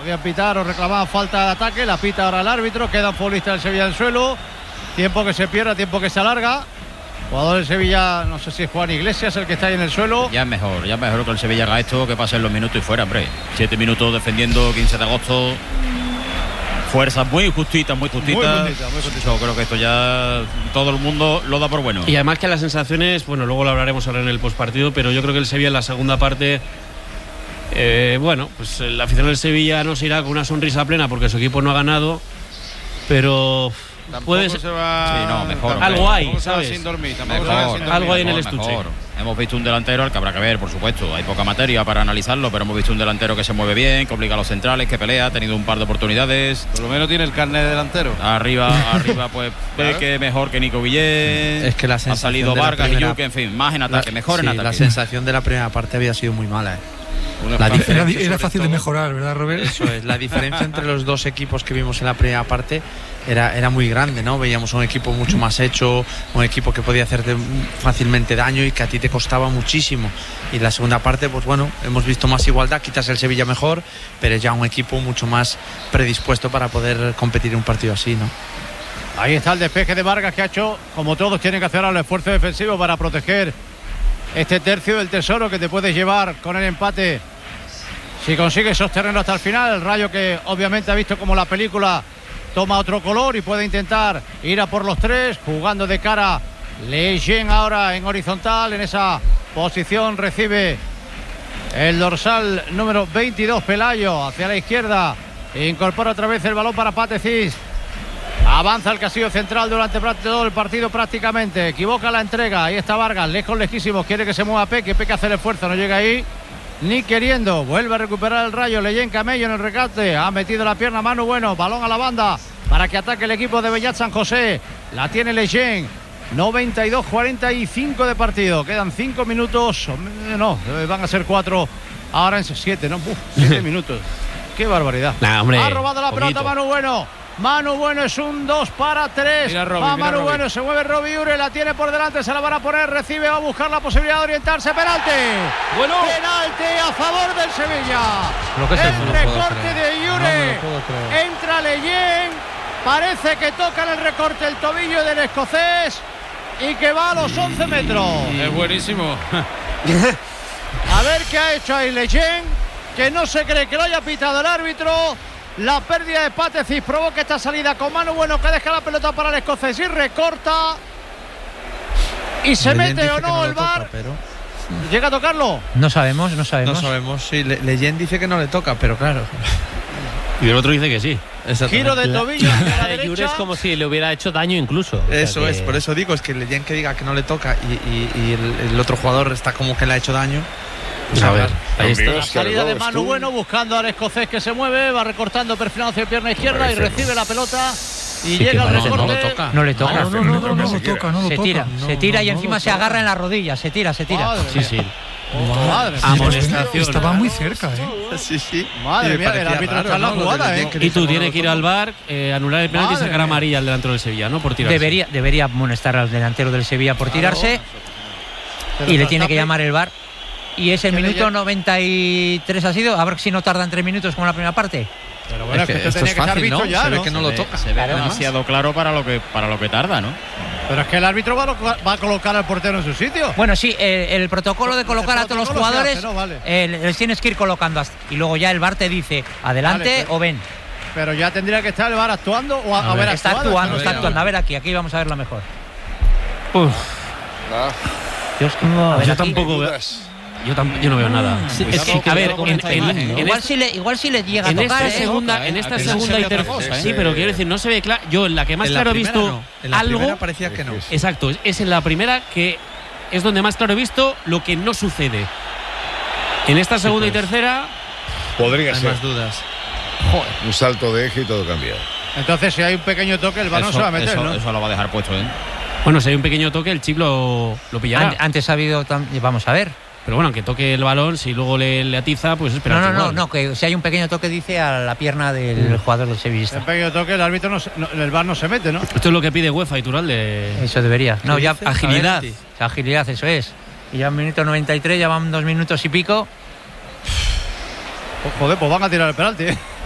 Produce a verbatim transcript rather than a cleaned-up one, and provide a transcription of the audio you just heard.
habían pitado o reclamaban falta de ataque, la pita ahora el árbitro, queda un futbolista del Sevilla en el suelo, tiempo que se pierde, tiempo que se alarga. Jugador del Sevilla, no sé si es Juan Iglesias el que está ahí en el suelo. Ya es mejor, ya es mejor que el Sevilla haga esto, que pasen los minutos y fuera, hombre. Siete minutos defendiendo, quince de agosto. Fuerzas muy justitas, muy justitas. Muy justita, muy justita. Yo creo que esto ya todo el mundo lo da por bueno. Y además que las sensaciones, bueno, luego lo hablaremos ahora en el postpartido, pero yo creo que el Sevilla en la segunda parte, eh, bueno, pues el aficionado del Sevilla no se irá con una sonrisa plena porque su equipo no ha ganado, pero tampoco puede ser. Se va... Sí, no, mejor. Algo hay, ¿sabes? Sin dormir, mejor, sin dormir. Algo hay en el mejor, estuche. mejor. Hemos visto un delantero al que habrá que ver, por supuesto. Hay poca materia para analizarlo, pero hemos visto un delantero que se mueve bien, que obliga a los centrales, que pelea, ha tenido un par de oportunidades. Por lo menos tiene el carnet de delantero. Arriba, arriba, pues ve claro. que mejor que Nico Villés. Es que la ha sensación salido de la Vargas primera... y Yuke, en fin, más en ataque, la, mejor sí, en ataque. La sensación de la primera parte había sido muy mala, ¿eh? La era, era fácil todo, de mejorar, ¿verdad, Robert? Eso es, la diferencia entre los dos equipos que vimos en la primera parte era, era muy grande, ¿no? Veíamos un equipo mucho más hecho, un equipo que podía hacerte fácilmente daño y que a ti te costaba muchísimo. Y la segunda parte, pues bueno, hemos visto más igualdad, quizás el Sevilla mejor, pero es ya un equipo mucho más predispuesto para poder competir en un partido así, ¿no? Ahí está el despeje de Vargas, que ha hecho, como todos tienen que hacer ahora el esfuerzo defensivo para proteger este tercio del tesoro que te puedes llevar con el empate si consigues sostenerlo hasta el final. El Rayo, que obviamente ha visto como la película toma otro color y puede intentar ir a por los tres, jugando de cara. Leyen ahora en horizontal, en esa posición recibe el dorsal número veintidós, Pelayo, hacia la izquierda, incorpora otra vez el balón para Patecís. Avanza el casillo central durante todo el partido prácticamente. Equivoca la entrega. Ahí está Vargas, lejos, lejísimos. Quiere que se mueva Peque. Peque hace el esfuerzo. No llega ahí ni queriendo. Vuelve a recuperar el Rayo. Leyen Camello en el recate. Ha metido la pierna Manu Bueno. Balón a la banda para que ataque el equipo de Bellat San José. La tiene Leyen. noventa y dos cuarenta y cinco de partido. Quedan cinco minutos. No, van a ser cuatro. Ahora en siete, ¿no? Uf, siete minutos. Qué barbaridad. Nah, hombre, ha robado la poquito. pelota Manu Bueno. Manu Bueno es un dos para tres. Mira Robbie, va mira Manu Robbie. Bueno, se mueve Robbie Ure, la tiene por delante, se la van a poner, recibe, va a buscar la posibilidad de orientarse. Penalti. Bueno. Penalti a favor del Sevilla. Lo que es el eso, no lo puedo recorte creer. de No me Ure. lo puedo creer. Entra Leyen. Parece que toca en el recorte el tobillo del escocés y que va a los once metros. Es buenísimo. A ver qué ha hecho ahí Leyen, que no se cree que lo haya pitado el árbitro. La pérdida de Patecís provoca esta salida con Manu Bueno, que deja la pelota para el escocés y recorta. Y se Leyen mete dice o que no lo el toca, V A R. pero... ¿Llega a tocarlo? No sabemos, no sabemos. No sabemos, sí. Le- Leyen dice que no le toca, pero claro. Y el otro dice que sí. Giro de tobillo hacia la La de Llure derecha. es como si le hubiera hecho daño incluso. O sea Eso que... es, por eso digo, es que Leyen que diga que no le toca y, y- y el, el otro jugador está como que le ha hecho daño. Pues A a ver, ver. ahí está. La salida de Manu Bueno buscando al escocés que se mueve, va recortando, perfilando hacia pierna izquierda y recibe la pelota y Sí, llega que al no, recorte. no lo toca. No le toca. No, no, no, no, no lo toca, no lo se toca. tira, No, se tira no, y no encima lo se toca. agarra en la rodilla, se tira, se tira. Madre Sí, mía. sí. Oh, madre mía. Amonestación. Estaba muy cerca, ¿eh? Sí, sí. Madre Y me mía, el parecía árbitro raro, está en la ¿no? Lo de jugada, Leyen ¿eh? que Y dice tú no tienes lo que ir al toca. V A R, eh, anular el penalti y Madre sacar mía. amarilla al delantero del Sevilla, ¿no? Por tirarse. Debería, debería amonestar al delantero del Sevilla por tirarse y le tiene que llamar el V A R. Y es el Que le minuto lle- noventa y tres ha sido, a ver si no tardan tres minutos como la primera parte. Pero bueno, Es es que, que esto esto tenía es que estar fácil, visto ¿no? ya, Se ve ¿no? que no lo toca. Se ve Claro. demasiado claro para lo que para lo que tarda, ¿no? Pero es que el árbitro va a, lo- va a colocar al portero en su sitio. Bueno, sí, el, el protocolo de colocar El a todos los protocolo se jugadores, hace, ¿no? Vale. eh, les tienes que ir colocando hasta- y luego ya el V A R te dice adelante Vale, pero- o ven. Pero ya tendría que estar el V A R actuando o a, a ver, Está actuado. actuando, a ver, está a actuando. ver. A ver aquí, aquí vamos a verla mejor. Uf, Dios, a ver yo aquí. tampoco veo. Yo, tam- yo no veo nada. Sí, Es que, a ver, en, en- en Igual esta- si le, igual si le llega en a tocar, esta ¿eh? segunda, Toca, ¿eh? en esta Aquí no segunda se y ve otra tercera. cosa, Sí, ¿eh? pero quiero decir, no se ve claro. Yo en la que más En la claro he primera visto no. En la algo. primera parecía que no. Exacto, es en la primera que es donde más claro he visto lo que no sucede. En esta segunda y tercera, Podría Hay ser más dudas. un salto de eje y todo cambia. Entonces, si hay un pequeño toque, el balón Eso, se va a meter, eso- ¿no? eso lo va a dejar puesto, ¿eh? bueno, si hay un pequeño toque, el chip lo, lo pillará. An- Antes ha habido, tam- vamos a ver. Pero bueno, aunque toque el balón, si luego le, le atiza, pues espera. No, no, no, no, que si hay un pequeño toque dice a la pierna del jugador del sevillista. El pequeño toque, el árbitro, no, se- no- el V A R no se mete, ¿no? Esto es lo que pide UEFA y Turalde. Eso debería. No, ya dice? Agilidad. a ver, agilidad, eso es. Y ya en minuto noventa y tres, ya van dos minutos y pico. Joder, pues van a tirar el penalti, ¿eh?